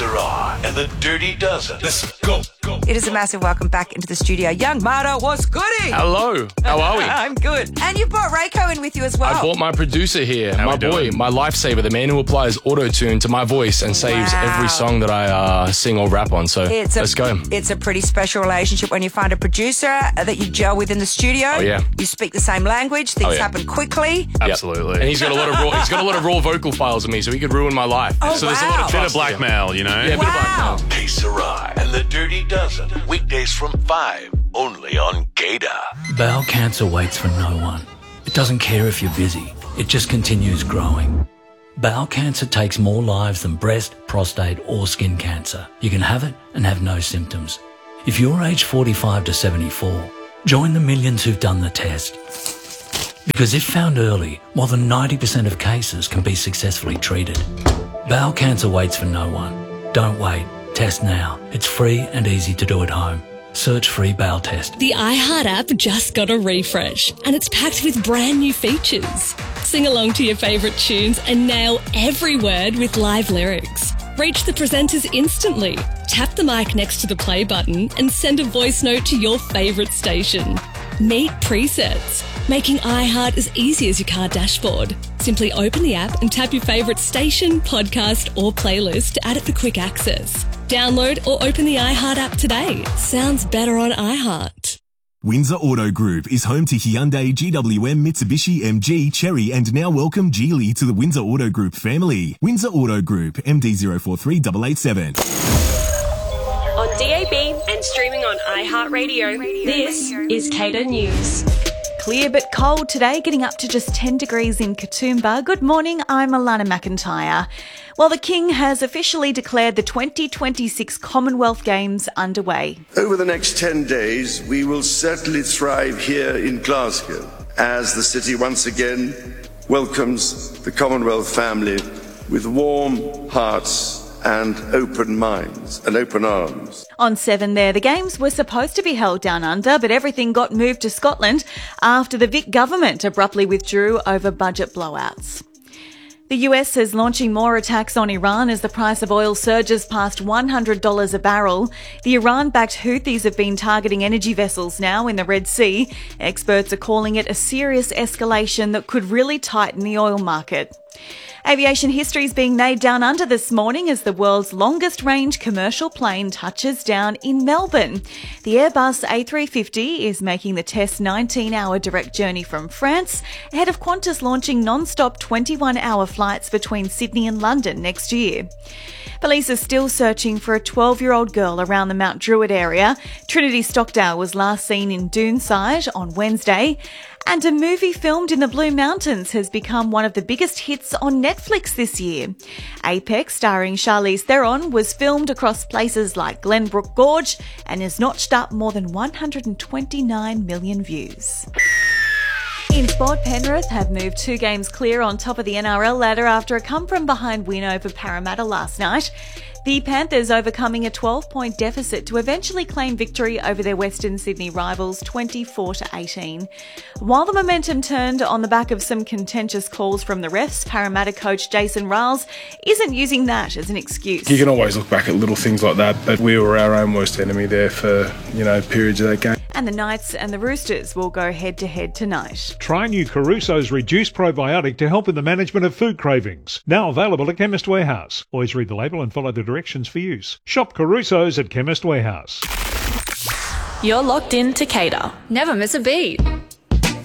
Sirah and the Dirty Dozen. Let's go. It is a massive welcome back into the studio. Young Marta, what's goody? Hello. How are we? I'm good. And you brought Reiko in with you as well. I brought my producer here, How my we boy, doing? my lifesaver, the man who applies auto-tune to my voice and saves Wow. every song that I sing or rap on. So let's go. It's a pretty special relationship when you find a producer that you gel with in the studio. Oh, yeah. You speak the same language. Things yeah. happen quickly. Yep. Absolutely. And he's got a lot of raw vocal files of me, so he could ruin my life. Oh, so there's a lot wow. of Bit trust of blackmail, you know? Yeah, a bit of Wow. blackmail. K Sirah and the Dirty Dozen. Weekdays from 5, only on Gator. Bowel cancer waits for no one. It doesn't care if you're busy. It just continues growing. Bowel cancer takes more lives than breast, prostate or skin cancer. You can have it and have no symptoms. If you're aged 45 to 74, join the millions who've done the test. Because if found early, more than 90% of cases can be successfully treated. Bowel cancer waits for no one. Don't wait. Test now. It's free and easy to do at home. Search free bowel test. The iHeart app just got a refresh and it's packed with brand new features. Sing along to your favourite tunes and nail every word with live lyrics. Reach the presenters instantly. Tap the mic next to the play button and send a voice note to your favourite station. Meet presets, making iHeart as easy as your car dashboard. Simply open the app and tap your favourite station, podcast or playlist to add it for quick access. Download or open the iHeart app today. Sounds better on iHeart. Windsor Auto Group is home to Hyundai, GWM, Mitsubishi, MG, Chery, and now welcome Geely to the Windsor Auto Group family. Windsor Auto Group, MD043887. On DAB and streaming on iHeartRadio, this is Cater News. Clear but cold today, getting up to just 10 degrees in Katoomba. Good morning, I'm Alana McIntyre. Well, the King has officially declared the 2026 Commonwealth Games underway. Over the next 10 days, we will certainly thrive here in Glasgow as the city once again welcomes the Commonwealth family with warm hearts and open minds and open arms. On 7 there, the Games were supposed to be held down under, but everything got moved to Scotland after the Vic government abruptly withdrew over budget blowouts. The US is launching more attacks on Iran as the price of oil surges past $100 a barrel. The Iran-backed Houthis have been targeting energy vessels now in the Red Sea. Experts are calling it a serious escalation that could really tighten the oil market. Aviation history is being made down under this morning as the world's longest-range commercial plane touches down in Melbourne. The Airbus A350 is making the test 19-hour direct journey from France, ahead of Qantas launching non-stop 21-hour flights between Sydney and London next year. Police are still searching for a 12-year-old girl around the Mount Druitt area. Trinity Stockdale was last seen in Doonside on Wednesday. And a movie filmed in the Blue Mountains has become one of the biggest hits on Netflix this year. Apex, starring Charlize Theron, was filmed across places like Glenbrook Gorge and has notched up more than 129 million views. In sport, Penrith have moved 2 games clear on top of the NRL ladder after a come-from-behind win over Parramatta last night. The Panthers overcoming a 12-point deficit to eventually claim victory over their Western Sydney rivals 24-18. While the momentum turned on the back of some contentious calls from the refs, Parramatta coach Jason Riles isn't using that as an excuse. You can always look back at little things like that, but we were our own worst enemy there for, periods of that game. And the Knights and the Roosters will go head-to-head tonight. Try new Caruso's Reduced Probiotic to help in the management of food cravings. Now available at Chemist Warehouse. Always read the label and follow the directions for use. Shop Caruso's at Chemist Warehouse. You're locked in to Cater. Never miss a beat.